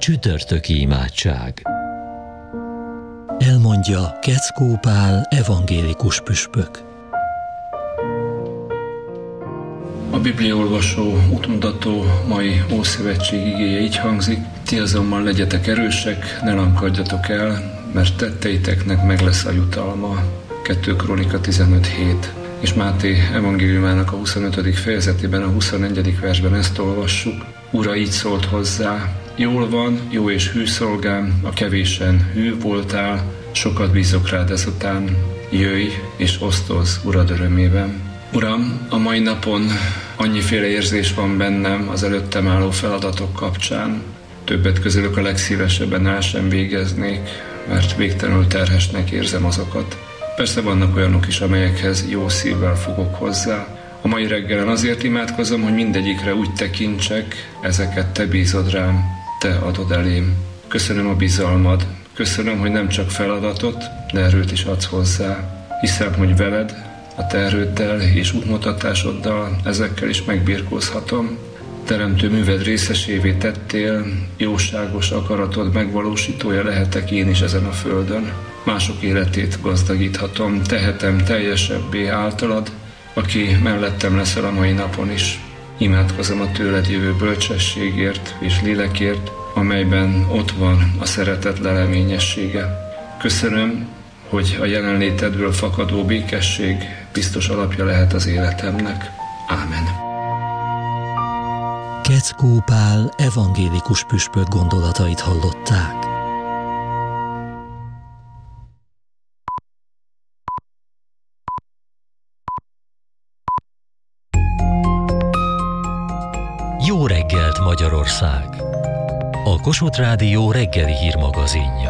Csütörtöki imádság. Elmondja Keckó Pál evangélikus püspök. A bibliaolvasó útmutató mai Ószövetség igéje így hangzik: ti azonban legyetek erősek, ne lankadjatok el, mert tetteiteknek meg lesz a jutalma. 2 Krónika 15:7. És Máté evangéliumának a 25. fejezetében, a 21. versben ezt olvassuk: Ura így szólt hozzá: jól van, jó és hű szolgám, a kevésen hű voltál, sokat bízok rád ezután, jöjj és osztozz urad örömében. Uram, a mai napon annyiféle érzés van bennem az előttem álló feladatok kapcsán. Többet közülük a legszívesebben el sem végeznék, mert végtelenül terhesnek érzem azokat. Persze vannak olyanok is, amelyekhez jó szívvel fogok hozzá. A mai reggelen azért imádkozom, hogy mindegyikre úgy tekintsek, ezeket te bízod rám, te adod elém. Köszönöm a bizalmad, köszönöm, hogy nem csak feladatot, de erőt is adsz hozzá. Hiszem, hogy veled, a te erőddel és útmutatásoddal ezekkel is megbirkózhatom. Teremtő műved részesévé tettél, jóságos akaratod megvalósítója lehetek én is ezen a földön. Mások életét gazdagíthatom, tehetem teljesebbé általad, aki mellettem leszel a mai napon is. Imádkozom a tőled jövő bölcsességért és lélekért, amelyben ott van a szeretet leleményessége. Köszönöm, hogy a jelenlétedből fakadó békesség biztos alapja lehet az életemnek. Ámen. Keckó Pál evangélikus püspök gondolatait hallották. Jó reggelt Magyarország! A Kossuth Rádió reggeli hírmagazinja.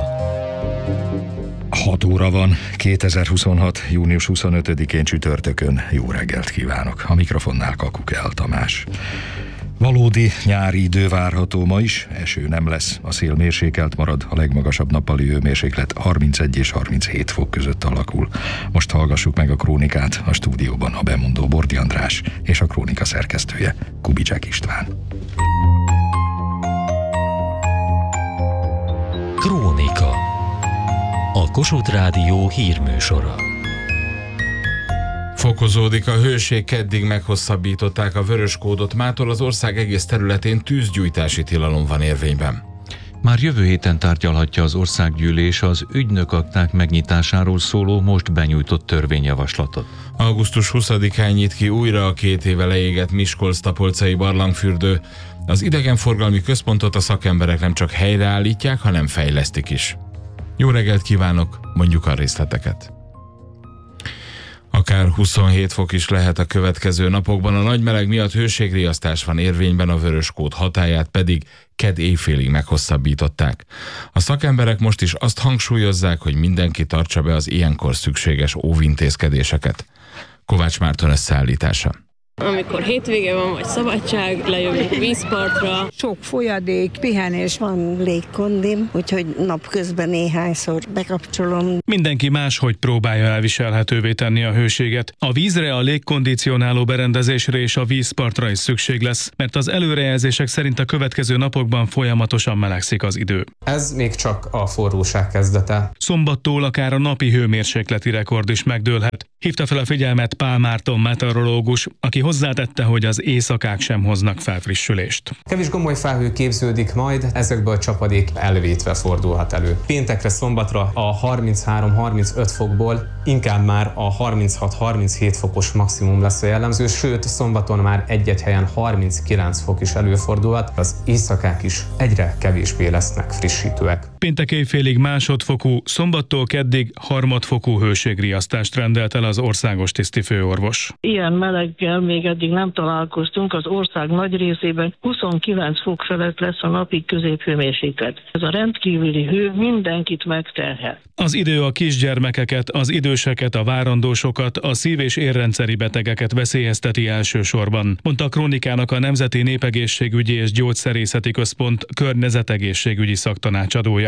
6 óra van, 2026. június 25-én csütörtökön. Jó reggelt kívánok! A mikrofonnál Kakukell Tamás. Valódi nyári idő várható ma is, eső nem lesz, a szél mérsékelt marad, a legmagasabb nappali hőmérséklet 31 és 37 fok között alakul. Most hallgassuk meg a krónikát, a stúdióban a bemondó Bordi András és a krónika szerkesztője Kubicek István. Krónika. A Kossuth Rádió hírműsora. Fokozódik a hőség, keddig meghosszabbították a vörös kódot, mától az ország egész területén tűzgyújtási tilalom van érvényben. Már jövő héten tárgyalhatja az országgyűlés az ügynökakták megnyitásáról szóló most benyújtott törvényjavaslatot. Augusztus 20-án nyit ki újra a 2 éve leégett Miskolc-Tapolcai barlangfürdő. Az idegenforgalmi központot a szakemberek nem csak helyreállítják, hanem fejlesztik is. Jó reggelt kívánok, mondjuk a részleteket. Akár 27 fok is lehet a következő napokban, a nagy meleg miatt hőségriasztás van érvényben, a vörös kód hatályát pedig kedd éjfélig meghosszabbították. A szakemberek most is azt hangsúlyozzák, hogy mindenki tartsa be az ilyenkor szükséges óvintézkedéseket. Kovács Márton összeállítása. Amikor hétvége van, vagy szabadság, lejövünk vízpartra. Sok folyadék, pihenés van, légkondim, úgyhogy napközben néhányszor bekapcsolom. Mindenki máshogy próbálja elviselhetővé tenni a hőséget. A vízre, a légkondicionáló berendezésre és a vízpartra is szükség lesz, mert az előrejelzések szerint a következő napokban folyamatosan melegszik az idő. Ez még csak a forróság kezdete. Szombattól akár a napi hőmérsékleti rekord is megdőlhet. Hívta fel a figyelmet Pál Márton meteorológus, aki hozzátette, hogy az éjszakák sem hoznak felfrissülést. Kevés gomoly felhő képződik majd, ezekből a csapadék elvétve fordulhat elő. Péntekre, szombatra a 33-35 fokból inkább már a 36-37 fokos maximum lesz a jellemző, sőt szombaton már egy-egy helyen 39 fok is előfordulhat, az éjszakák is egyre kevésbé lesznek frissítőek. Péntek éjfélig másodfokú, szombattól keddig harmadfokú hőségriasztást rendelt el az országos tisztifőorvos. Ilyen meleggel még eddig nem találkoztunk, az ország nagy részében 29 fok felett lesz a napi középhőmérséklet. Ez a rendkívüli hő mindenkit megterhel. Az idő a kisgyermekeket, az időseket, a várandósokat, a szív- és érrendszeri betegeket veszélyezteti elsősorban, mondta a Krónikának a Nemzeti Népegészségügyi és Gyógyszerészeti Központ környezetegészségügyi szaktanácsadója.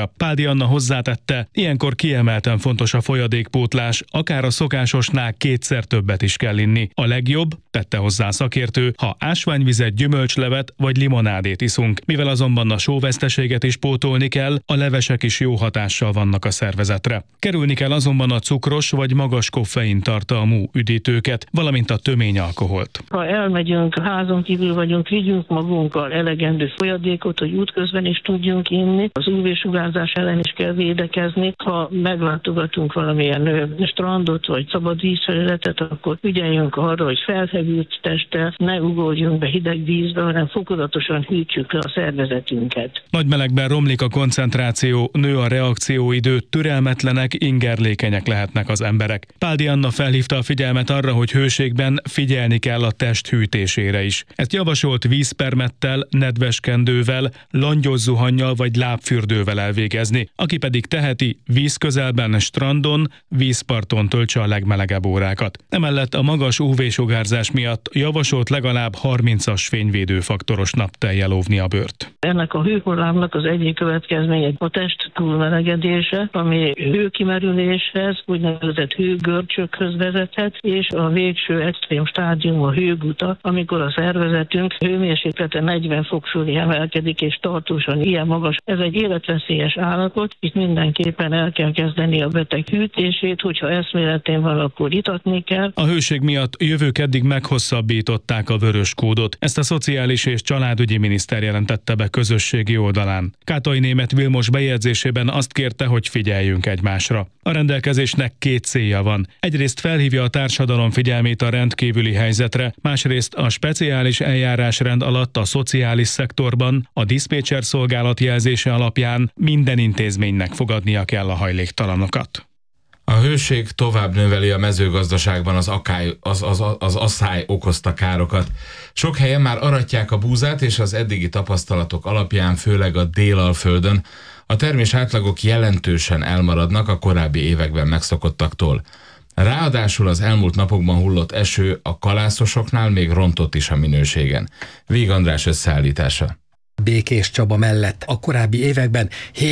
számára. Páldi Anna hozzátette, ilyenkor kiemelten fontos a folyadékpótlás, akár a szokásosnál 2-szer többet is kell inni. A legjobb, tette hozzá a szakértő, ha ásványvizet, gyümölcslevet vagy limonádét iszunk. Mivel azonban a sóveszteséget is pótolni kell, a levesek is jó hatással vannak a szervezetre. Kerülni kell azonban a cukros vagy magas koffein tartalmú üdítőket, valamint a tömény alkoholt. Ha elmegyünk, házon kívül vagyunk, vigyünk magunkkal elegendő folyadékot, hogy útközben is tudjunk inni. Az UV-sugárzás ellen is kell védekezni. Ha meglátogatunk valamilyen strandot vagy szabad vízfelületet, akkor ügyeljünk arra, hogy felhevült testtel ne ugorjunk be hideg vízbe, hanem fokozatosan hűtsük le a szervezetünket. Nagy melegben romlik a koncentráció, nő a reakcióidő, türelmetlenek, ingerlékenyek lehetnek az emberek. Páldi Anna felhívta a figyelmet arra, hogy hőségben figyelni kell a test hűtésére is. Ezt javasolt vízpermettel, nedves kendővel, langyos zuhannyal vagy lábfürdővel elvégezni. Aki pedig teheti, vízközelben, strandon, vízparton töltse a legmelegebb órákat. Emellett a magas UV-sugárzás miatt javasolt legalább 30-as fényvédőfaktoros naptejjel óvni a bőrt. Ennek a hőhullámnak az egyik következménye a test túlmelegedése, ami hőkimerüléshez, úgynevezett hőgörcsökhöz vezethet, és a végső extrém stádium a hőguta, amikor a szervezetünk hőmérséklete 40 fok fölé emelkedik, és tartósan ilyen magas. Ez egy életveszélyes állapot, itt mindenképpen el kell kezdeni a beteg hűtését, hogyha eszméletén van, akkor itatni kell. A hőség miatt jövő keddig meghosszabbították a vörös kódot. Ezt a Szociális és Családügyi Miniszter jelentette be közösségi oldalán. Kátai Németh Vilmos bejegyzésében azt kérte, hogy figyeljünk egymásra. A rendelkezésnek 2 célja van. Egyrészt felhívja a társadalom figyelmét a rendkívüli helyzetre, másrészt a speciális eljárásrend alatt a szociális szektorban a diszpécser szolgálat jelzése alapján minden intézménynek fogadnia kell a hajléktalanokat. A hőség tovább növeli a mezőgazdaságban az asszály okozta károkat. Sok helyen már aratják a búzát, és az eddigi tapasztalatok alapján, főleg a Délalföldön, a termés átlagok jelentősen elmaradnak a korábbi években megszokottaktól. Ráadásul az elmúlt napokban hullott eső a kalászosoknál még rontott is a minőségen. Víg András összeállítása. Békés Csaba mellett a korábbi években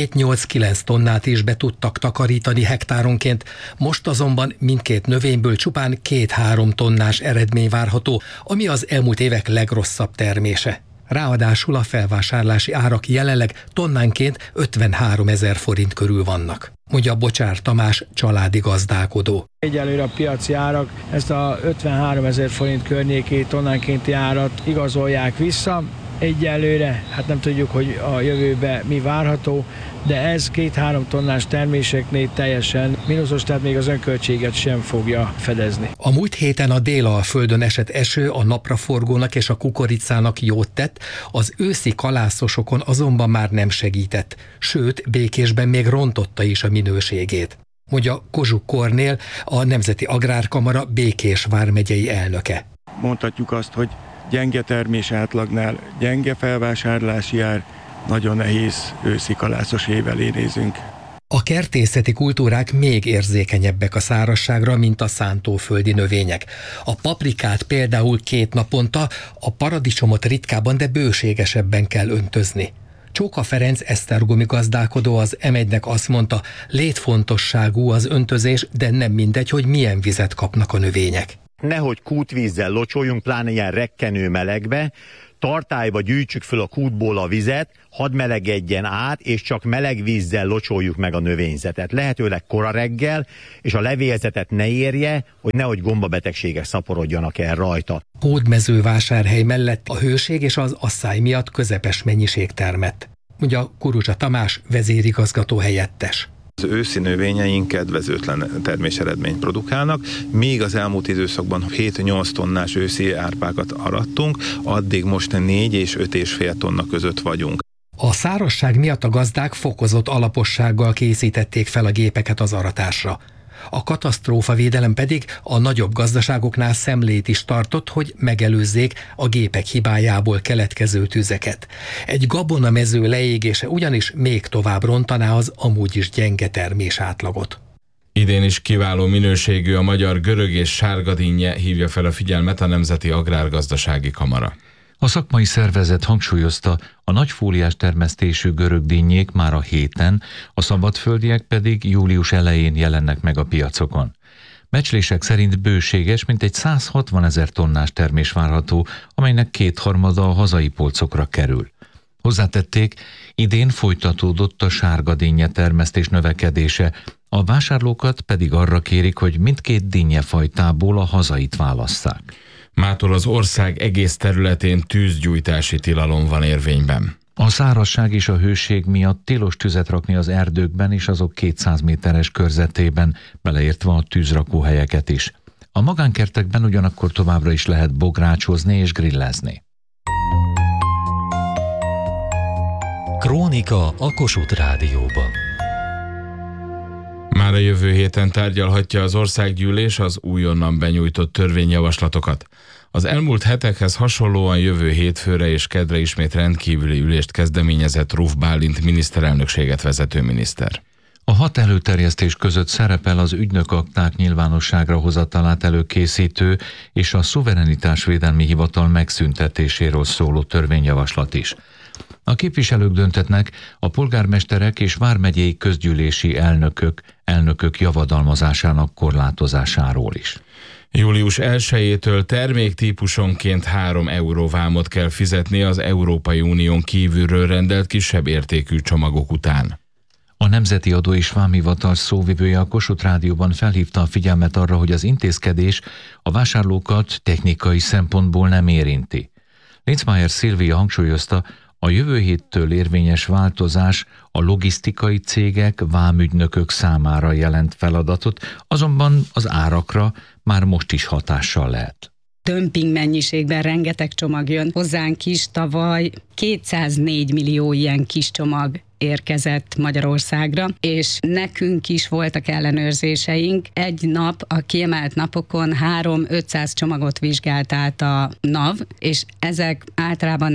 7-8-9 tonnát is be tudtak takarítani hektáronként, most azonban mindkét növényből csupán 2-3 tonnás eredmény várható, ami az elmúlt évek legrosszabb termése. Ráadásul a felvásárlási árak jelenleg tonnánként 53 000 forint körül vannak, mondja Bocsár Tamás, családi gazdálkodó. Egyelőre a piaci árak ezt a 53 000 forint környéki tonnánkénti árat igazolják vissza. Egyelőre, hát nem tudjuk, hogy a jövőben mi várható, de ez 2-3 tonnás terméseknél teljesen mínuszos, tehát még az önköltséget sem fogja fedezni. A múlt héten a Délalföldön esett eső a napraforgónak és a kukoricának jót tett, az őszi kalászosokon azonban már nem segített, sőt, Békésben még rontotta is a minőségét, mondja Kozsuk Kornél, a Nemzeti Agrárkamara Békés vármegyei elnöke. Mondhatjuk azt, hogy gyenge termés átlagnál, gyenge felvásárlási ár, nagyon nehéz őszi kalászos év elé nézünk. A kertészeti kultúrák még érzékenyebbek a szárazságra, mint a szántóföldi növények. A paprikát például 2 naponta, a paradicsomot ritkábban, de bőségesebben kell öntözni. Csóka Ferenc esztergomi gazdálkodó az M1-nek azt mondta, létfontosságú az öntözés, de nem mindegy, hogy milyen vizet kapnak a növények. Nehogy kútvízzel locsoljunk, pláne ilyen rekkenő melegbe, tartályba gyűjtsük föl a kútból a vizet, hadd melegedjen át, és csak meleg vízzel locsoljuk meg a növényzetet. Lehetőleg kora reggel, és a levélzetet ne érje, hogy nehogy gombabetegségek szaporodjanak el rajta. Hódmezővásárhely mellett a hőség és az asszály miatt közepes mennyiség termett, mondja Kurucsa Tamás, vezérigazgató helyettes. Az őszi növényeink kedvezőtlen terméseredményt produkálnak, míg az elmúlt időszakban 7-8 tonnás őszi árpákat arattunk, addig most 4 és 5,5 tonna között vagyunk. A szárazság miatt a gazdák fokozott alapossággal készítették fel a gépeket az aratásra. A katasztrófavédelem pedig a nagyobb gazdaságoknál szemlét is tartott, hogy megelőzzék a gépek hibájából keletkező tüzeket. Egy gabonamező leégése ugyanis még tovább rontaná az amúgy is gyenge termés átlagot. Idén is kiváló minőségű a magyar görög és sárga dinnye, hívja fel a figyelmet a Nemzeti Agrárgazdasági Kamara. A szakmai szervezet hangsúlyozta, a nagyfóliás termesztésű görögdinnyék már a héten, a szabadföldiek pedig július elején jelennek meg a piacokon. Becslések szerint bőséges, mintegy 160 000 tonnás termés várható, amelynek 2/3 a hazai polcokra kerül. Hozzátették, idén folytatódott a sárga dinnye termesztés növekedése, a vásárlókat pedig arra kérik, hogy mindkét dinnyefajtából a hazait válasszák. Mától az ország egész területén tűzgyújtási tilalom van érvényben. A szárazság és a hőség miatt tilos tüzet rakni az erdőkben és azok 200 méteres körzetében, beleértve a tűzrakóhelyeket is. A magánkertekben ugyanakkor továbbra is lehet bográcsozni és grillezni. Krónika a Kossuth Rádióban. Már a jövő héten tárgyalhatja az országgyűlés az újonnan benyújtott törvényjavaslatokat. Az elmúlt hetekhez hasonlóan jövő hétfőre és kedre ismét rendkívüli ülést kezdeményezett Ruf Bálint miniszterelnökséget vezető miniszter. A 6 előterjesztés között szerepel az ügynökakták nyilvánosságra hozatalát előkészítő és a szuverenitásvédelmi hivatal megszüntetéséről szóló törvényjavaslat is. A képviselők döntetnek a polgármesterek és vármegyei közgyűlési elnökök javadalmazásának korlátozásáról is. Július 1-től terméktípusonként 3 euró vámot kell fizetni az Európai Unión kívülről rendelt kisebb értékű csomagok után. A Nemzeti Adó és Vámhivatal szóvivője a Kossuth Rádióban felhívta a figyelmet arra, hogy az intézkedés a vásárlókat technikai szempontból nem érinti. Linzmeier Szilvia hangsúlyozta, a jövő héttől érvényes változás a logisztikai cégek, vámügynökök számára jelent feladatot, azonban az árakra már most is hatással lehet. Dömping mennyiségben rengeteg csomag jön hozzánk is, tavaly 204 millió ilyen kis csomag érkezett Magyarországra, és nekünk is voltak ellenőrzéseink. Egy nap, a kiemelt napokon 300-500 csomagot vizsgált át a NAV, és ezek általában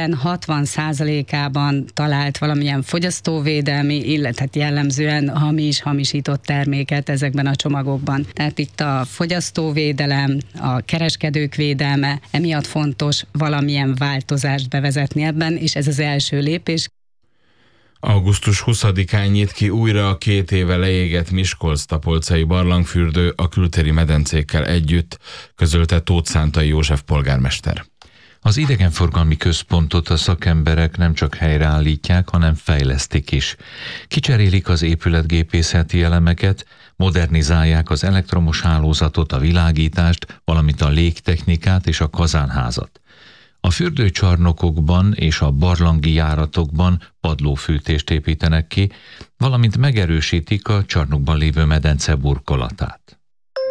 40-60%-ában talált valamilyen fogyasztóvédelmi, illetve jellemzően hamisított terméket ezekben a csomagokban. Tehát itt a fogyasztóvédelem, a kereskedők védelme, emiatt fontos valamilyen változást bevezetni ebben, és ez az első lépés. Augusztus 20-án nyit ki újra a 2 éve leégett Miskolc-Tapolcai barlangfürdő a kültéri medencékkel együtt, közölte Tóth Szántai József polgármester. Az idegenforgalmi központot a szakemberek nem csak helyreállítják, hanem fejlesztik is. Kicserélik az épületgépészeti elemeket, modernizálják az elektromos hálózatot, a világítást, valamint a légtechnikát és a kazánházat. A fürdőcsarnokokban és a barlangi járatokban padlófűtést építenek ki, valamint megerősítik a csarnokban lévő medence burkolatát.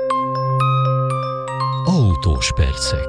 Autós percek.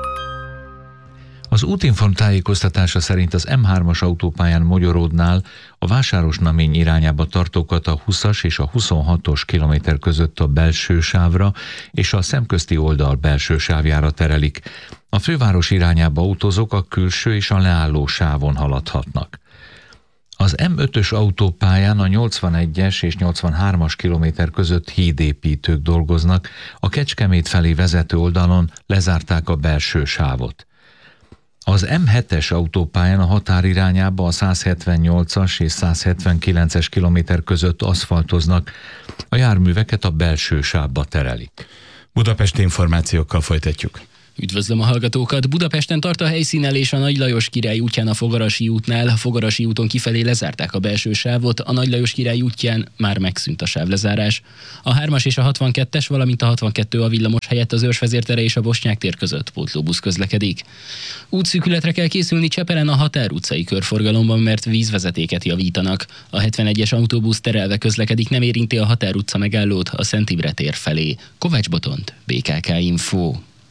Az Útinform tájékoztatása szerint az M3-as autópályán Mogyoródnál a Vásárosnamény irányába tartókat a 20-as és a 26-os kilométer között a belső sávra és a szemközti oldal belső sávjára terelik. A főváros irányába autózók a külső és a leálló sávon haladhatnak. Az M5-ös autópályán a 81-es és 83-as kilométer között hídépítők dolgoznak, a Kecskemét felé vezető oldalon lezárták a belső sávot. Az M7-es autópályán a határ irányába a 178-as és 179-es kilométer között aszfaltoznak, a járműveket a belső sávba terelik. Budapesti információkkal folytatjuk. Üdvözlöm a hallgatókat! Budapesten tart a helyszínelés a Nagy Lajos Király útján a Fogarasi útnál. A Fogarasi úton kifelé lezárták a belső sávot, a Nagy Lajos Király útján már megszűnt a sávlezárás. A 3-as és a 62-es, valamint a 62 a villamos helyett az Őrsvezér tere és a Bosnyák tér között pótlóbusz közlekedik. Útszűkületre kell készülni Csepelen a Határ utcai körforgalomban, mert vízvezetéket javítanak. A 71-es autóbusz terelve közlekedik, nem érinti a Határ utca megállót a Szent Imre tér felé. Kovács Botont, BKK Info.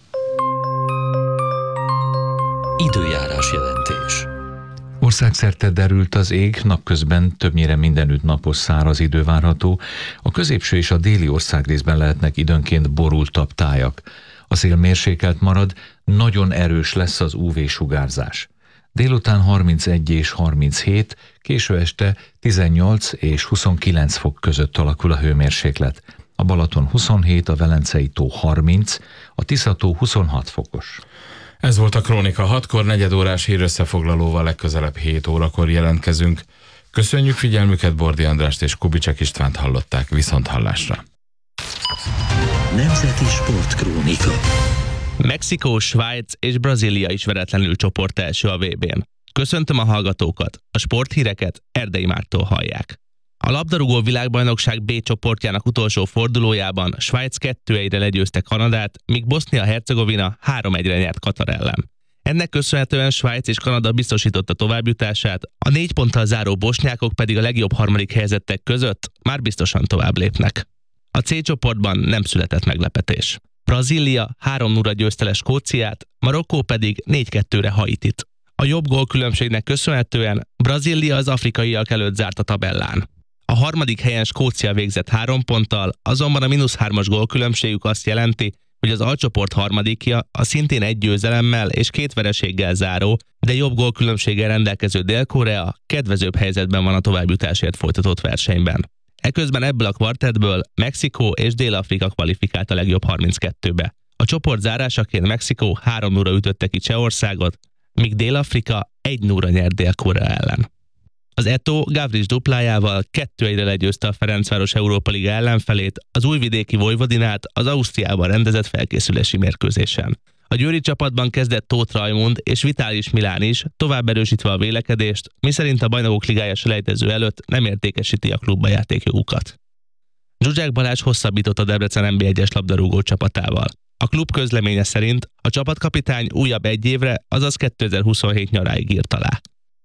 Időjárás jelentés. Országszerte derült az ég, napközben többnyire mindenütt napos száraz idő várható. A középső és a déli országrészben lehetnek időnként borultabb tájak. A szél mérsékelt marad, nagyon erős lesz az UV-sugárzás. Délután 31 és 37, késő este 18 és 29 fok között alakul a hőmérséklet. A Balaton 27, a Velencei tó 30, a Tisza tó 26 fokos. Ez volt a Krónika 6-kor, negyedórás hírösszefoglalóval legközelebb 7 órakor jelentkezünk. Köszönjük figyelmüket, Bordi Andrást és Kubicek Istvánt hallották, viszonthallásra. Nemzeti Sportkrónika. Mexikó, Svájc és Brazília is veretlenül csoport első a VB-n. Köszöntöm a hallgatókat, a sporthíreket Erdei Márktól hallják. A labdarúgó világbajnokság B csoportjának utolsó fordulójában Svájc 2-1-re legyőzte Kanadát, míg Bosznia-Hercegovina 3-1-re nyert Katar ellen. Ennek köszönhetően Svájc és Kanada biztosította továbbjutását, a 4 ponttal záró bosnyákok pedig a legjobb harmadik helyezettek között már biztosan tovább lépnek. A C csoportban nem született meglepetés. Brazília 3-0-ra győzte le Skóciát, Marokkó pedig 4-2-re Haitit. A jobb gólkülönbségnek köszönhetően Brazília az afrikaiak előtt zárt a tabellán. A harmadik helyen Skócia végzett 3 ponttal, azonban a -3-as gólkülönbségük azt jelenti, hogy az alcsoport harmadikja a szintén 1 győzelemmel és 2 vereséggel záró, de jobb gólkülönbséggel rendelkező Dél-Korea kedvezőbb helyzetben van a továbbjutásért folytatott versenyben. Eközben ebből a kvartettből Mexikó és Dél-Afrika kvalifikált a legjobb 32-be. A csoport zárásaként Mexikó 3-0-ra ütötte ki Csehországot, míg Dél-Afrika 1-0-ra nyert Dél-Korea ellen. Az Eto'o Gavrisz duplájával 2-1-re legyőzte a Ferencváros Európa Liga ellenfelét, az újvidéki Vojvodinát az Ausztriában rendezett felkészülési mérkőzésen. A győri csapatban kezdett Tóth Rajmund és Vitális Milán is, tovább erősítve a vélekedést, miszerint a Bajnokok Ligája selejtező előtt nem értékesíti a klubba játékjogukat. Zsuzsák Balázs hosszabbított a Debrecen NB1-es labdarúgó csapatával. A klub közleménye szerint a csapatkapitány újabb 1 évre, azaz 2027 nyaráig írt alá.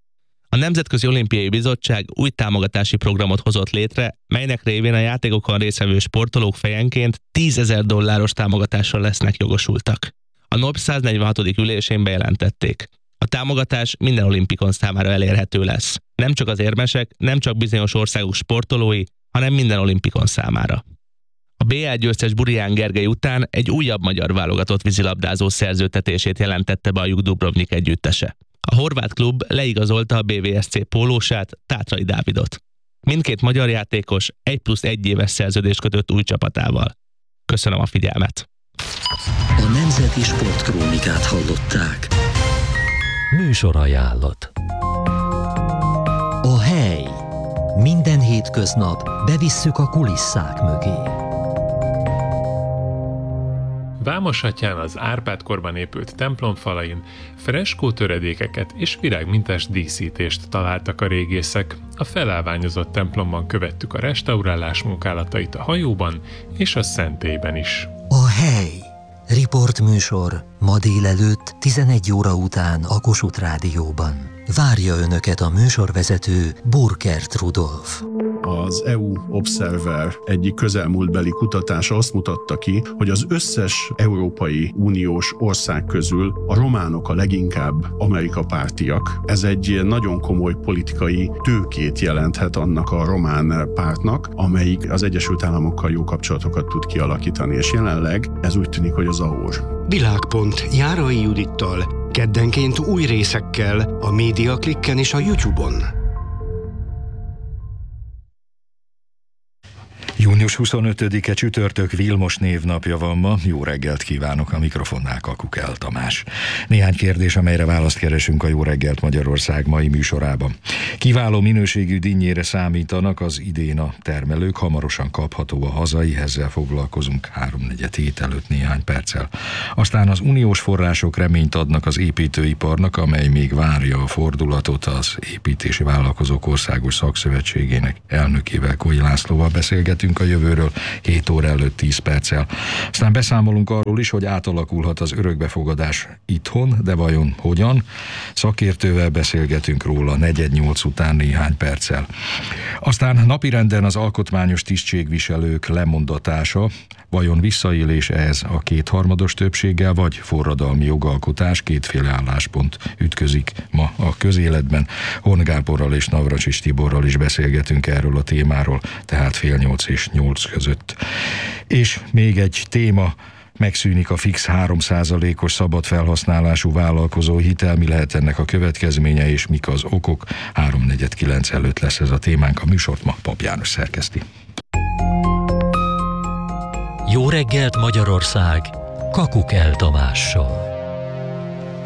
A Nemzetközi Olimpiai Bizottság új támogatási programot hozott létre, melynek révén a játékokon résztvevő sportolók fejenként $10,000 támogatásra lesznek jogosultak. A NOB 146. ülésén bejelentették. A támogatás minden olimpikon számára elérhető lesz. Nem csak az érmesek, nem csak bizonyos országok sportolói, hanem minden olimpikon számára. A BL győztes Burián Gergely után egy újabb magyar válogatott vízilabdázó szerződtetését jelentette be a Juk Dubrovnik együttese. A horvát klub leigazolta a BVSC pólósát, Tátrai Dávidot. Mindkét magyar játékos 1+1 éves szerződést kötött új csapatával. Köszönöm a figyelmet! A Nemzeti Sportkrónikát hallották. Műsorajánlat. A hely. Minden hétköznap bevisszük a kulisszák mögé. Vámosatyán az Árpád-korban épült templom falain freskó töredékeket és virágmintás díszítést találtak a régészek. A felállványozott templomban követtük a restaurálás munkálatait a hajóban és a szentélyben is. A hely. Riportműsor ma délelőtt 11 óra után a Kossuth Rádióban. Várja Önöket a műsorvezető Burkert Rudolf. Az EU Observer egyik közelmúltbeli kutatása azt mutatta ki, hogy az összes Európai Uniós ország közül a románok a leginkább Amerika pártiak. Ez egy nagyon komoly politikai tőkét jelenthet annak a román pártnak, amelyik az Egyesült Államokkal jó kapcsolatokat tud kialakítani, és jelenleg ez úgy tűnik, hogy az ahhoz. Világpont Járai Judittal, keddenként új részekkel a Média Klikken és a YouTube-on. Június 25-e csütörtök Vilmos névnapja van ma. Jó reggelt kívánok, a mikrofonnál Kakukel Tamás. Néhány kérdés, amelyre választ keresünk a Jó reggelt Magyarország mai műsorában. Kiváló minőségű dinnyére számítanak az idén a termelők, hamarosan kapható a hazai, ezzel foglalkozunk 3-4 hét előtt néhány perccel. Aztán az uniós források reményt adnak az építőiparnak, amely még várja a fordulatot. Az Építési Vállalkozók Országos Szakszövetségének elnökével, Kói Lászlóval beszélgetünk a jövőről 7 óra előtt 10 perccel. Aztán beszámolunk arról is, hogy átalakulhat az örökbefogadás itthon, de vajon hogyan? Szakértővel beszélgetünk róla 7:45 után néhány perccel. Aztán napirenden az alkotmányos tisztségviselők lemondatása, vajon visszaélés ez a kétharmados többséggel, vagy forradalmi jogalkotás? Kétféle álláspont ütközik ma a közéletben. Horn Gáborral és Navracsics Tiborral is beszélgetünk erről a témáról, tehát 7:30 és 8 között. És még egy téma, megszűnik a fix 3%-os szabad felhasználású vállalkozó hitel. Mi lehet ennek a következménye, és mik az okok? 8:45 előtt lesz ez a témánk. A műsort ma Pap János szerkeszti. Jó reggelt Magyarország, Kakukel Tamással.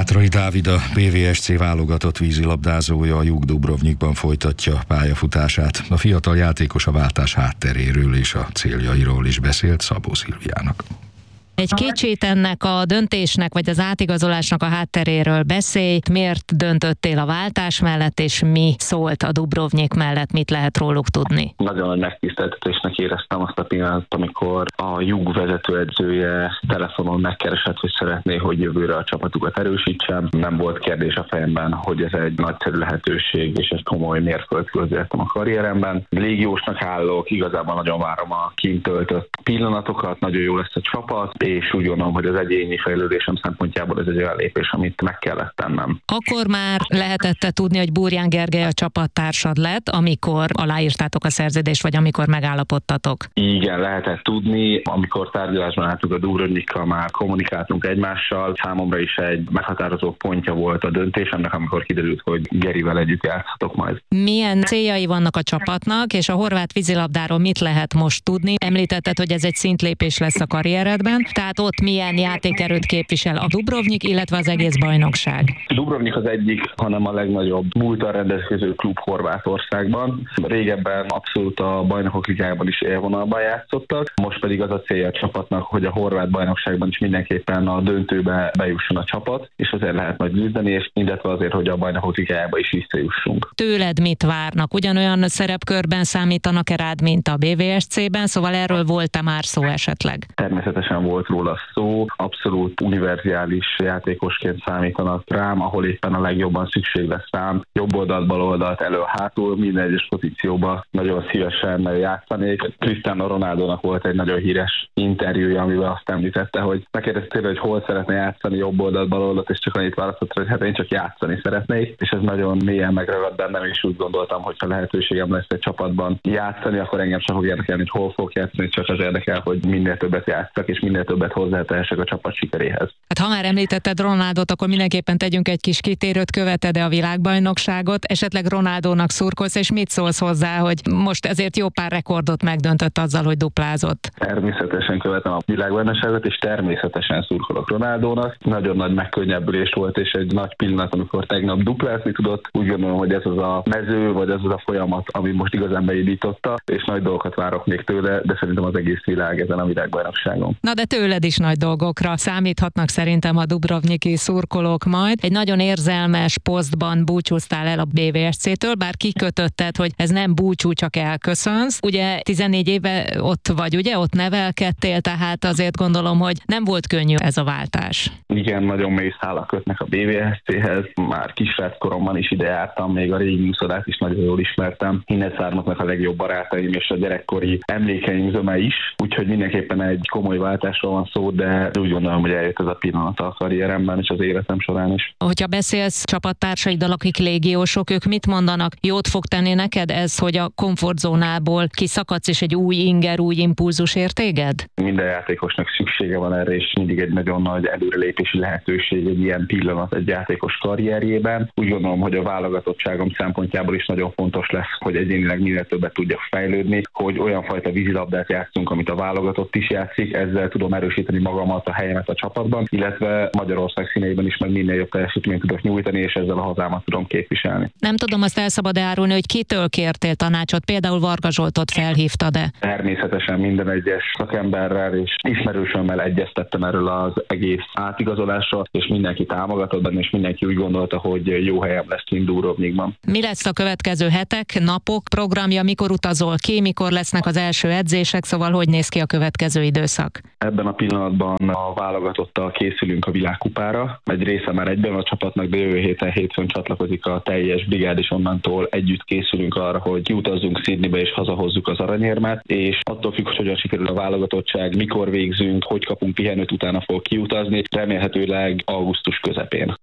Tátrai Dávid, a BVSC válogatott vízilabdázója a Jug Dubrovnikban folytatja pályafutását. A fiatal játékos a váltás hátteréről és a céljairól is beszélt Szabó Szilviának. Egy kicsit ennek a döntésnek, vagy az átigazolásnak a hátteréről beszélj. Miért döntöttél a váltás mellett, és mi szólt a Dubrovnik mellett, mit lehet róluk tudni? Nagyon nagy megtiszteltetésnek éreztem azt a pillanatot, amikor a Jug vezetőedzője telefonon megkeresett, hogy szeretné, hogy jövőre a csapatukat erősítsem. Nem volt kérdés a fejemben, hogy ez egy nagyszerű lehetőség, és egy komoly mérföldkő értem a karrieremben. Légiósnak állok, igazából nagyon várom a kint töltött pillanatokat, nagyon jó lesz a csapat, és úgy gondolom, hogy az egyéni fejlődésem szempontjából ez egy olyan lépés, amit meg kellett tennem. Akkor már lehetett tudni, hogy Burján Gergely a csapattársad lett, amikor aláírtátok a szerződést, vagy amikor megállapodtatok? Igen, lehetett tudni. Amikor tárgyalásban álltunk a Dubrovnikkal, már kommunikáltunk egymással. Számomra is egy meghatározó pontja volt a döntésemnek, amikor kiderült, hogy Gerivel együtt játszhatok majd. Milyen céljai vannak a csapatnak, és a horvát vízilabdáról mit lehet most tudni? Említetted, hogy ez egy szintlépés lesz a karrieredben. Tehát ott milyen játékerőt képvisel a Dubrovnik, illetve az egész bajnokság? Dubrovnik az egyik, hanem a legnagyobb múlttal rendelkező klub Horvátországban. Régebben abszolút a bajnokok ligájában is élvonalban játszottak, most pedig az a célja a csapatnak, hogy a horvát bajnokságban is mindenképpen a döntőbe bejusson a csapat, és azért lehet majd küzdeni, és illetve azért, hogy a bajnokok ligájába is visszajussunk. Tőled mit várnak? Ugyanolyan szerepkörben számítanak-e rád, mint a BVSC-ben? Szóval erről volt-e már szó esetleg? Természetesen volt róla szó, abszolút univerzális játékosként számítanak rám, ahol éppen a legjobban szükség lesz rám. Jobb oldalt, bal oldalt, elő-hátul, minden egyes pozícióba nagyon szívesen játszanék. Cristiano Ronaldónak volt egy nagyon híres interjúja, amivel azt említette, hogy megkérdeztél, hogy hol szeretne játszani, jobb oldalt, bal oldalt, és csak annyit választott, hogy hát én csak játszani szeretnék, és ez nagyon mélyen megragad bennem, és úgy gondoltam, hogy ha lehetőségem lesz egy csapatban játszani, akkor engem sem fog érdekelni, hogy hol fog játszani, csak az érdekel, hogy minél többet játszak, és minél többet hozzátehessek a csapat sikeréhez. Hát ha már említetted Ronaldot, akkor mindenképpen tegyünk egy kis kitérőt, követed-e a világbajnokságot, esetleg Ronaldónak szurkolsz, és mit szólsz hozzá, hogy most ezért jó pár rekordot megdöntött azzal, hogy duplázott? Természetesen követem a világbajnokságot, és természetesen szurkolok Ronaldónak. Nagyon nagy megkönnyebbülés volt, és egy nagy pillanat, amikor tegnap duplázni tudott. Úgy gondolom, hogy ez az a mező, vagy ez az a folyamat, ami most igazán beindította, és nagy dolgokat várok még tőle, de szerintem az egész világ ezen a világbajnokságon. Na de tőled is nagy dolgokra számíthatnak szerintem a dubrovniki szurkolók majd. Egy nagyon érzelmes posztban búcsúztál el a BVSC-től, bár kikötötted, hogy ez nem búcsú, csak elköszönsz. Ugye 14 éve ott vagy, ugye? Ott nevelkedtél, tehát azért gondolom, hogy nem volt könnyű ez a váltás. Igen, nagyon mély szálak kötnek a BVSC-hez. Már kisráckoromban is ide jártam, még a régi úszodát is nagyon jól ismertem. Innen származnak a legjobb barátaim és a gyerekkori emlékeim zöme is, úgyhogy mindenképpen egy komoly váltásról van szó, de úgy gondolom, hogy eljött ez a pillanat a karrieremben és az életem során is. Hogyha beszélsz csapattársaidal, akik légiósok, ők mit mondanak? Jót fog tenni neked ez, hogy a komfortzónából kiszakadsz, és egy új inger, új impulzus ér téged? Minden játékosnak szüksége van erre, és mindig egy nagyon nagy előrelépési lehetőség egy ilyen pillanat egy játékos karrierjében. Úgy gondolom, hogy a válogatottságom szempontjából is nagyon fontos lesz, hogy egyénileg minél többet tudjak fejlődni, hogy olyan fajta vízilabdát játszunk, amit a válogatott is játszik, ezzel tudom erősíteni magamat, a helyemet a csapatban, illetve Magyarország színeiben is meg minél jobb teljesítményt tudok nyújtani, és ezzel a hazámat tudom képviselni. Nem tudom, azt el szabad árulni, hogy kitől kértél tanácsot, például Varga Zsoltot felhívtad-e? Természetesen minden egyes szakemberrel és ismerősömmel egyeztettem erről az egész átigazolásról, és mindenki támogatott benne, és mindenki úgy gondolta, hogy jó helyem lesz kint Dubrovnikban. Mi lesz a következő hetek, napok programja, mikor utazol ki, mikor lesznek az első edzések, szóval hogy néz ki a következő időszak? Ebben a pillanatban a válogatottal készülünk a világkupára. Egy része már egyben a csapatnak, de jövő hétfőn csatlakozik a teljes brigád, és onnantól együtt készülünk arra, hogy kiutazzunk Sydneybe és hazahozzuk az aranyérmet, és attól függ, hogy hogyan sikerül a válogatottság, mikor végzünk, hogy kapunk pihenőt, utána fog kiutazni, remélhetőleg augusztus közepén.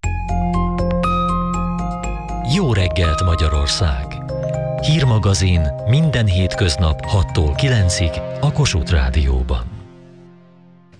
Jó reggelt Magyarország! Hírmagazin minden hétköznap 6-tól 9-ig a Kossuth Rádióban.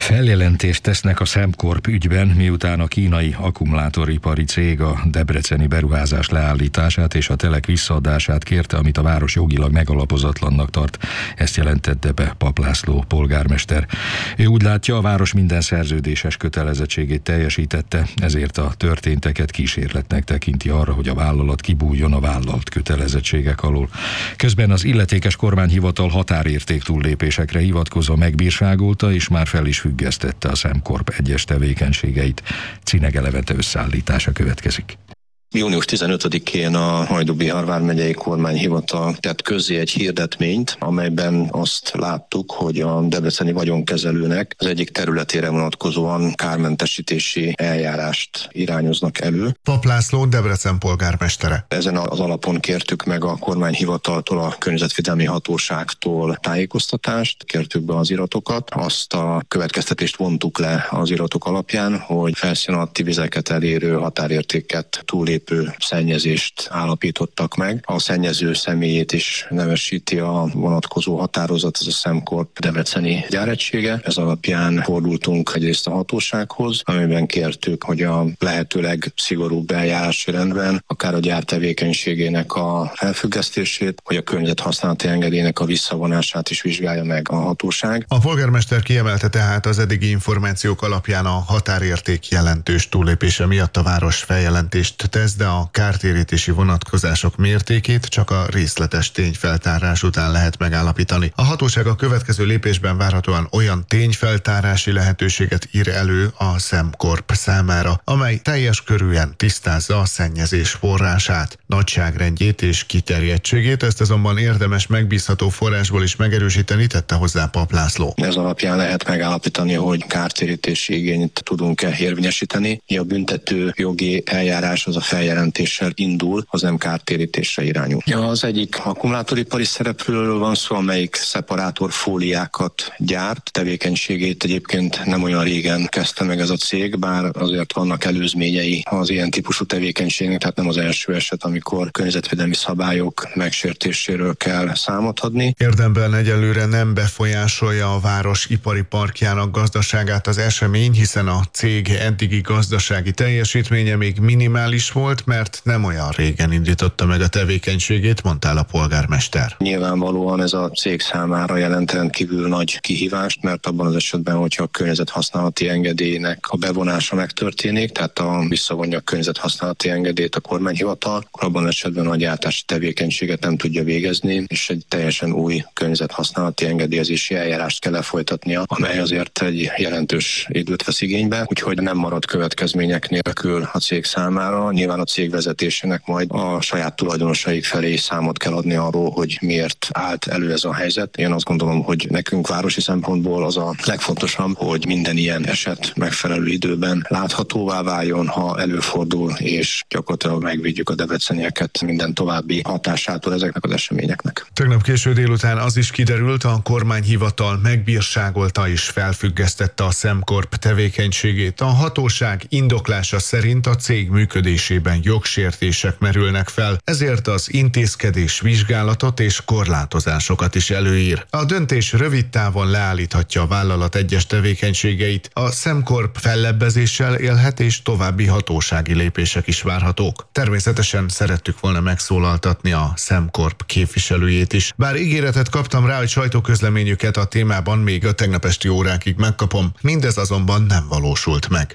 Feljelentést tesznek a SemCorp ügyben, miután a kínai akkumulátoripari cég a debreceni beruházás leállítását és a telek visszaadását kérte, amit a város jogilag megalapozatlannak tart. Ezt jelentette be Papp László polgármester. Ő úgy látja, a város minden szerződéses kötelezettségét teljesítette, ezért a történteket kísérletnek tekinti arra, hogy a vállalat kibújjon a vállalt kötelezettségek alól. Közben az illetékes kormányhivatal határérték túllépésekre hivatkozva megbírságolta, és már fel is függesztette a SemCorp egyes tevékenységeit. Cinege Levente összeállítása következik. Június 15-én a Hajdú-Bihar vármegyei kormányhivatal tett közzé egy hirdetményt, amelyben azt láttuk, hogy a debreceni vagyonkezelőnek az egyik területére vonatkozóan kármentesítési eljárást irányoznak elő. Papp László, Debrecen polgármestere. Ezen az alapon kértük meg a kormányhivataltól, a környezetvédelmi hatóságtól tájékoztatást, kértük be az iratokat. Azt a következtetést vontuk le az iratok alapján, hogy felszín alatti vizeket elérő határértéket túllépő szennyezést állapítottak meg. A szennyező személyét is nevesíti a vonatkozó határozat, ez a SemCorp debreceni gyáregysége. Ez alapján fordultunk egyrészt a hatósághoz, amiben kértük, hogy a lehetőleg szigorúbb eljárási rendben akár a gyár tevékenységének a felfüggesztését, vagy a környezethasználati engedélynek a visszavonását is vizsgálja meg a hatóság. A polgármester kiemelte tehát az eddigi információk alapján a határérték jelentős túllépése miatt a város feljelentést tesz, de a kártérítési vonatkozások mértékét csak a részletes tényfeltárás után lehet megállapítani. A hatóság a következő lépésben várhatóan olyan tényfeltárási lehetőséget ír elő a SemCorp számára, amely teljes körűen tisztázza a szennyezés forrását, nagyságrendjét és kiterjedtségét, ezt azonban érdemes megbízható forrásból is megerősíteni, tette hozzá Papp László. Ez alapján lehet megállapítani, hogy kártérítési igényt tudunk-e érvényesíteni. A büntető jogi eljárás az a feljelentéssel indul, az nem kártérítésre irányul. Az egyik akkumulátoripari szereplőről van szó, amelyik szeparátorfóliákat gyárt. Tevékenységét egyébként nem olyan régen kezdte meg ez a cég, bár azért vannak előzményei az ilyen típusú tevékenységnek, tehát nem az első eset, amikor környezetvédelmi szabályok megsértéséről kell számot adni. Érdemben egyelőre nem befolyásolja a város ipari parkjának gazdaságát az esemény, hiszen a cég eddigi gazdasági teljesítménye még minimális volt, mert nem olyan régen indította meg a tevékenységét, mondta el a polgármester. Nyilvánvalóan ez a cég számára jelent rendkívül nagy kihívást, mert abban az esetben, hogyha a környezethasználati engedélynek a bevonása megtörténik, tehát visszavonja a környezethasználati engedélyt a kormányhivatal, akkor abban az esetben a gyártási tevékenységet nem tudja végezni, és egy teljesen új környezethasználati engedélyezési eljárást kell lefolytatnia, amely azért egy jelentős időt vesz igénybe, úgyhogy nem marad következmények nélkül a cég számára. Nyilván a cég vezetésének majd a saját tulajdonosaik felé számot kell adni arról, hogy miért állt elő ez a helyzet. Én azt gondolom, hogy nekünk városi szempontból az a legfontosabb, hogy minden ilyen eset megfelelő időben láthatóvá váljon, ha előfordul, és gyakorlatilag megvédjük a debrecenieket minden további hatásától ezeknek az eseményeknek. Tegnap késő délután az is kiderült, a kormányhivatal megbírságolta és felfüggesztette a SemCorp tevékenységét. A hatóság indoklása szerint a cég működésében jogsértések merülnek fel, ezért az intézkedés vizsgálatot és korlátozásokat is előír. A döntés rövid távon leállíthatja a vállalat egyes tevékenységeit, a SemCorp fellebbezéssel élhet és további hatósági lépések is várhatók. Természetesen szerettük volna megszólaltatni a SemCorp képviselőjét is, bár ígéretet kaptam rá, hogy sajtóközleményüket a témában még a tegnap esti órákig megkapom, mindez azonban nem valósult meg.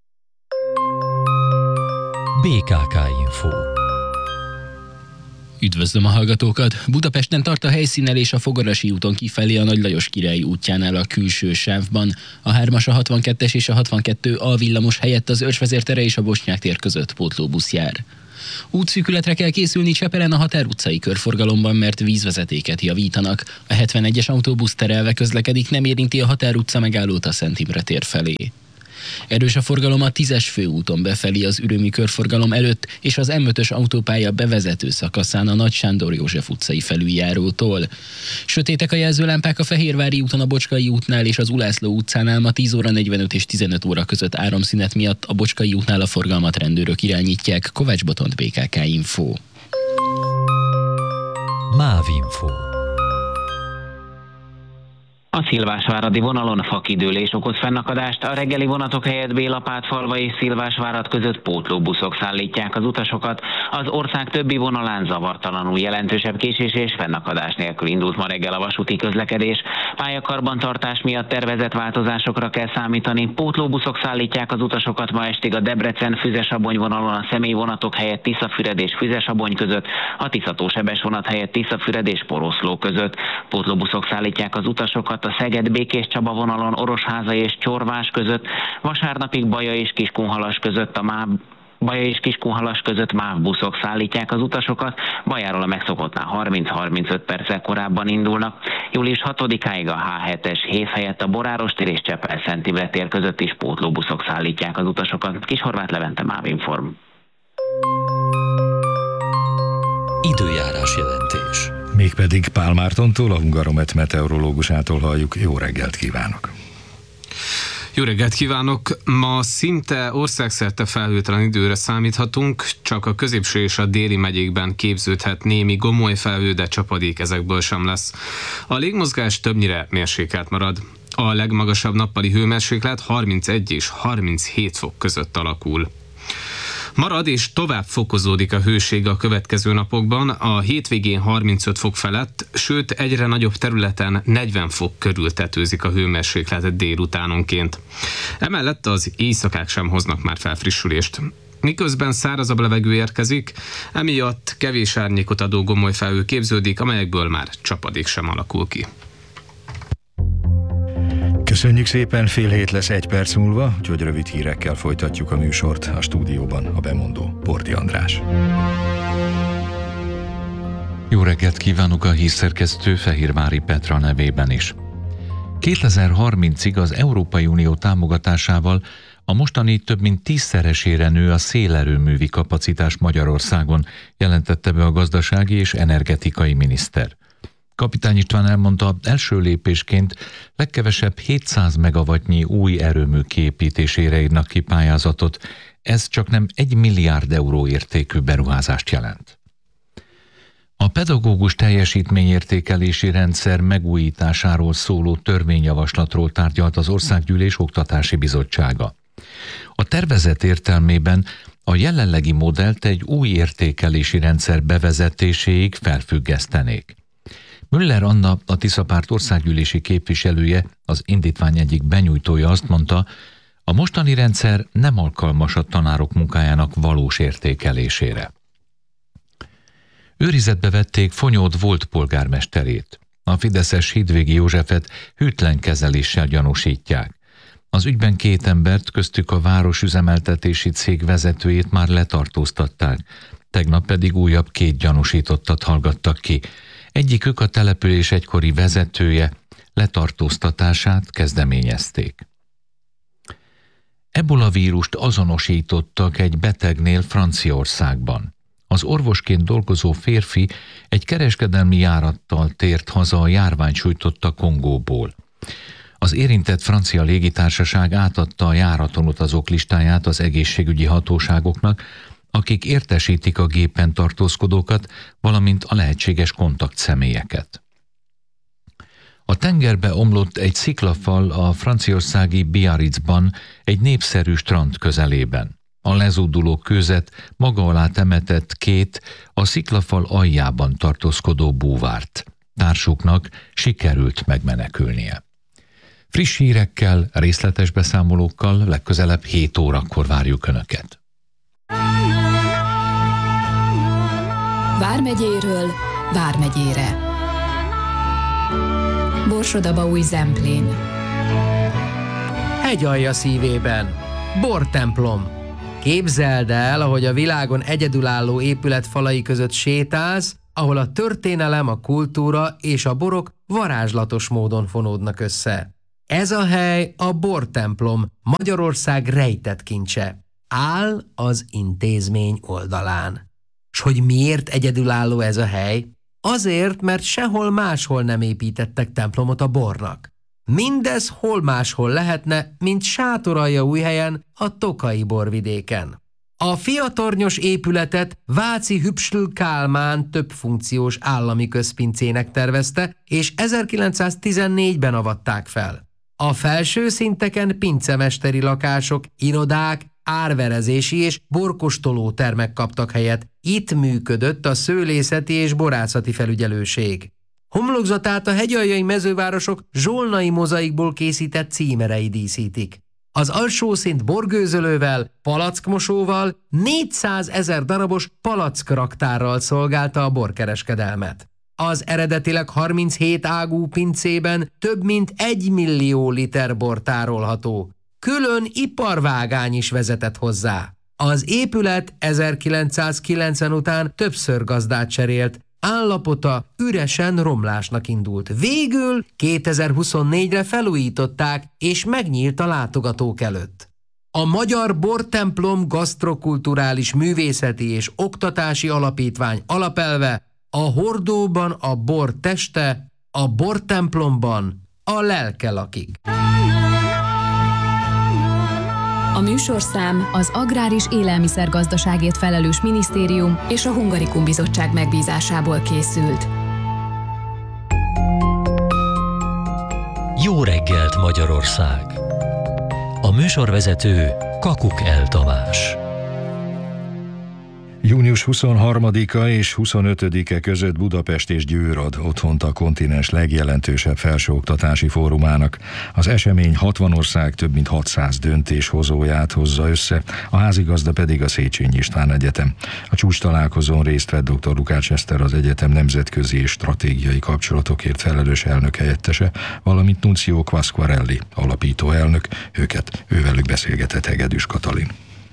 BKK Info. Üdvözlöm a hallgatókat! Budapesten tart a helyszínelés a Fogarasi úton kifelé a Nagy Lajos Király útjánál a külső sávban. A 3-as, a 62-es és a 62 A villamos helyett az Őrsvezér tere és a Bosnyák tér között pótlóbusz jár. Útszűkületre kell készülni Csepelen a Határ utcai körforgalomban, mert vízvezetéket javítanak. A 71-es autóbusz terelve közlekedik, nem érinti a Határ utca megállót a Szent Imre tér felé. Erős a forgalom a 10-es főúton befelé az Ürömi körforgalom előtt és az M5-ös autópálya bevezető szakaszán a Nagy Sándor József utcai felüljárótól. Sötétek a jelzőlámpák a Fehérvári úton a Bocskai útnál és az Ulászló utcánál ma 10 óra 45 és 15 óra között áramszünet miatt a Bocskai útnál a forgalmat rendőrök irányítják. Kovács Botont, BKK Info. MÁV Info. A Szilvásváradi vonalon fakidőlés okoz fennakadást, a reggeli vonatok helyett Bélapátfalva és Szilvásvárad között pótlóbuszok szállítják az utasokat. Az ország többi vonalán zavartalanul jelentősebb késés és fennakadás nélkül indult ma reggel a vasúti közlekedés. Pályakarbantartás miatt tervezett változásokra kell számítani. Pótlóbuszok szállítják az utasokat ma estig a Debrecen-Füzesabony vonalon a személyvonatok helyett Tiszafüred és Füzesabony között, a Tisza-Tósebes vonat helyett Tiszafüred és Poroszló között. Pótlóbuszok szállítják az utasokat a Szeged-Békés Csaba vonalon Orosháza és Csorvás között, vasárnapig Baja és Kiskunhalas között MÁV buszok szállítják az utasokat, Bajáról a megszokottnál 30-35 perccel korábban indulnak. Július 6-áig a H7-es hév helyett a Boráros tér és Csepel-Szentibret tér között is pótlóbuszok szállítják az utasokat. Kishorváth Levente, MÁV Inform. Időjárás jelentés. Mégpedig Pál Mártontól, a Hungaromet meteorológusától halljuk. Jó reggelt kívánok! Jó reggelt kívánok! Ma szinte országszerte felhőtlen időre számíthatunk, csak a középső és a déli megyékben képződhet némi gomoly felhő, de csapadék ezekből sem lesz. A légmozgás többnyire mérsékelt marad. A legmagasabb nappali hőmérséklet 31 és 37 fok között alakul. Marad és tovább fokozódik a hőség a következő napokban, a hétvégén 35 fok felett, sőt egyre nagyobb területen 40 fok körül tetőzik a hőmérséklet délutánonként. Emellett az éjszakák sem hoznak már felfrissülést. Miközben szárazabb levegő érkezik, emiatt kevés árnyékot adó gomoly felhő képződik, amelyekből már csapadék sem alakul ki. Köszönjük szépen, 6:30 lesz 1 perc múlva, úgyhogy rövid hírekkel folytatjuk a műsort. A stúdióban a bemondó Porti András. Jó reggelt kívánok a hírszerkesztő Fehérvári Petra nevében is. 2030-ig az Európai Unió támogatásával a mostani több mint 10-szeresére nő a szélerőművi kapacitás Magyarországon, jelentette be a gazdasági és energetikai miniszter. Kapitány István elmondta, első lépésként legkevesebb 700 megawattnyi új erőmű kiépítésére írnak ki pályázatot, ez csak nem 1 milliárd euró értékű beruházást jelent. A pedagógus teljesítményértékelési rendszer megújításáról szóló törvényjavaslatról tárgyalt az Országgyűlés Oktatási Bizottsága. A tervezet értelmében a jelenlegi modellt egy új értékelési rendszer bevezetéséig felfüggesztenék. Müller Anna, a Tiszapárt országgyűlési képviselője, az indítvány egyik benyújtója azt mondta, a mostani rendszer nem alkalmas a tanárok munkájának valós értékelésére. Őrizetbe vették Fonyód volt polgármesterét. A fideszes Hídvégi Józsefet hűtlen kezeléssel gyanúsítják. Az ügyben 2 embert, köztük a városüzemeltetési cég vezetőjét már letartóztatták, tegnap pedig újabb 2 gyanúsítottat hallgattak ki. Egyikük a település egykori vezetője, letartóztatását kezdeményezték. Ebola vírust azonosítottak egy betegnél Franciaországban. Az orvosként dolgozó férfi egy kereskedelmi járattal tért haza a járvány sújtotta Kongóból. Az érintett francia légitársaság átadta a járaton utazók listáját az egészségügyi hatóságoknak, akik értesítik a gépen tartózkodókat, valamint a lehetséges kontaktszemélyeket. A tengerbe omlott egy sziklafal a franciaországi Biarritzban, egy népszerű strand közelében. A lezúduló kőzet maga alá temetett 2 a sziklafal aljában tartózkodó búvárt. Társuknak sikerült megmenekülnie. Friss hírekkel, részletes beszámolókkal legközelebb 7 órakor várjuk Önöket. Vármegyéről Vármegyére. Borsod-Abaúj Zemplén. Hegyalja szívében. Bortemplom. Képzeld el, ahogy a világon egyedülálló épület falai között sétálsz, ahol a történelem, a kultúra és a borok varázslatos módon fonódnak össze. Ez a hely a Bortemplom, Magyarország rejtett kincse. Áll az intézmény oldalán. S hogy miért egyedülálló ez a hely? Azért, mert sehol máshol nem építettek templomot a bornak. Mindez hol máshol lehetne, mint Sátoraljaújhelyen, a Tokai borvidéken. A fiatornyos épületet Váci Hübschl Kálmán többfunkciós állami közpincének tervezte, és 1914-ben avatták fel. A felső szinteken pincemesteri lakások, irodák, árverezési és borkostoló termek kaptak helyet. Itt működött a szőlészeti és borászati felügyelőség. Homlokzatát a hegyaljai mezővárosok zsolnai mozaikból készített címerei díszítik. Az alsó szint borgőzölővel, palackmosóval, 400 000 darabos palackraktárral szolgálta a borkereskedelmet. Az eredetileg 37 ágú pincében több mint 1 millió liter bor tárolható. Külön iparvágány is vezetett hozzá. Az épület 1990 után többször gazdát cserélt, állapota üresen romlásnak indult. Végül 2024-re felújították, és megnyílt a látogatók előtt. A Magyar Bortemplom Gasztrokulturális Művészeti és Oktatási Alapítvány alapelve: a hordóban a bor teste, a bortemplomban a lelke lakik. A műsorszám az Agrár és Élelmiszergazdaságért felelős minisztérium és a Hungarikum Bizottság megbízásából készült. Jó reggelt Magyarország! A műsorvezető Kakuk El Tamás. Június 23-a és 25-e között Budapest és Győr ad otthont a kontinens legjelentősebb felsőoktatási fórumának. Az esemény 60 ország több mint 600 döntéshozóját hozza össze, a házigazda pedig a Széchenyi István Egyetem. A csúcstalálkozón részt vett dr. Lukács Eszter, az egyetem nemzetközi és stratégiai kapcsolatokért felelős elnök helyettese, valamint Nuncio Quasquarelli, alapító elnök. Ővelük beszélgetett Hegedűs Katalin.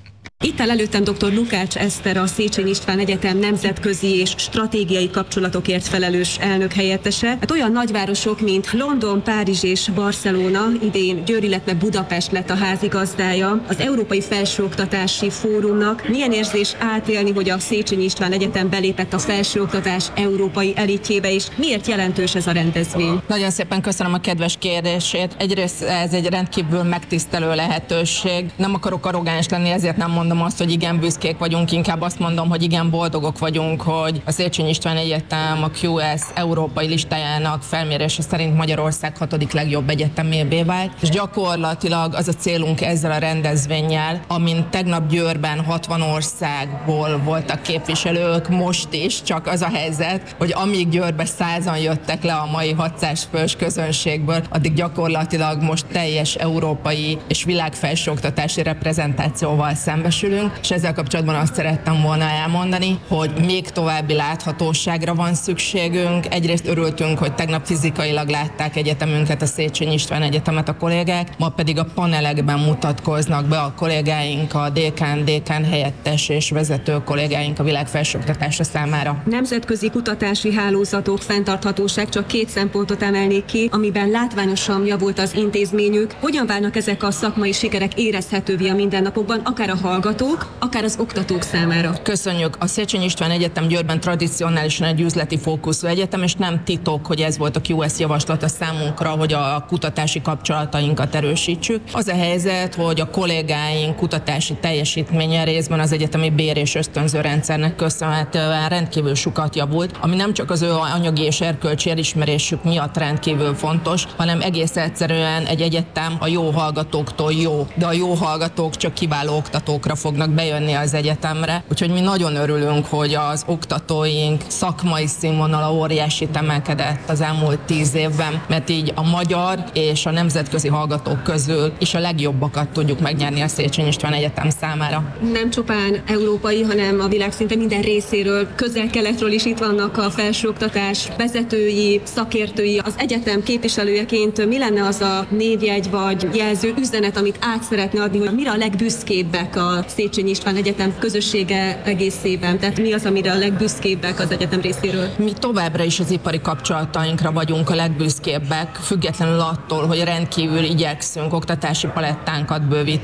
Itt áll előttem dr. Lukács Eszter, a Széchenyi István Egyetem nemzetközi és stratégiai kapcsolatokért felelős elnök helyettese. Hát olyan nagyvárosok, mint London, Párizs és Barcelona, idén Győr, illetve Budapest lett a házigazdája az Európai Felsőoktatási Fórumnak. Milyen érzés átélni, hogy a Széchenyi István Egyetem belépett a felsőoktatás európai elitjébe, és miért jelentős ez a rendezvény? Nagyon szépen köszönöm a kedves kérdését. Egyrészt ez egy rendkívül megtisztelő lehetőség. Nem akarok arrogáns lenni, ezért nem mondom azt, hogy igen, büszkék vagyunk, inkább azt mondom, hogy igen, boldogok vagyunk, hogy a Széchenyi István Egyetem a QS európai listájának felmérése szerint Magyarország 6. legjobb egyetemévé vált, és gyakorlatilag az a célunk ezzel a rendezvénnyel, amint tegnap Győrben 60 országból voltak képviselők, most is, csak az a helyzet, hogy amíg Győrbe 100-an jöttek le a mai 600 fős közönségből, addig gyakorlatilag most teljes európai és világ felsőoktatási reprezentációval szembesülünk, és ezzel kapcsolatban azt szerettem volna elmondani, hogy még további láthatóságra van szükségünk. Egyrészt örültünk, hogy tegnap fizikailag látták egyetemünket, a Széchenyi István Egyetemet a kollégák, ma pedig a panelekben mutatkoznak be a kollégáink, a dékán helyettes és vezető kollégáink a világ felsőoktatása számára. Nemzetközi kutatási hálózatok, fenntarthatóság, csak 2 szempontot emelnék ki, amiben látványosan javult az intézményük. Hogyan válnak ezek a szakmai sikerek érezhetővé a mindennapokban, akár a hallgatók, akár az oktatók számára? Köszönjük! A Széchenyi István Egyetem Győrben tradicionálisan egy üzleti fókuszú egyetem, és nem titok, hogy ez volt a QS javaslata számunkra, hogy a kutatási kapcsolatainkat erősítsük. Az a helyzet, hogy a kollégáink kutatási teljesítménye részben az egyetemi bér- és ösztönző rendszernek köszönhetően rendkívül sokat javult, ami nem csak az ő anyagi és erkölcsi elismerésük miatt rendkívül fontos, hanem egész egyszerűen egy egyetem a jó hallgatóktól jó, de a jó hallgatók csak kiváló oktatókra fognak bejönni az egyetemre. Úgyhogy mi nagyon örülünk, hogy az oktatóink szakmai színvonala óriásit emelkedett az elmúlt 10 évben, mert így a magyar és a nemzetközi hallgatók közül is a legjobbakat tudjuk megnyerni a Széchenyi István Egyetem számára. Nem csupán európai, hanem a világ szinte minden részéről, közel-keletről is itt vannak a felsőoktatás vezetői, szakértői. Az egyetem képviselőjeként mi lenne az a névjegy vagy jelző üzenet, amit át szeretne adni, hogy mire a legbüszkébbek a Széchenyi István Egyetem közössége egészében? Tehát mi az, amire a legbüszkébbek az egyetem részéről? Mi továbbra is az ipari kapcsolatainkra vagyunk a legbüszkébbek, függetlenül attól, hogy rendkívül igyekszünk oktatási palettánkat bővíteni.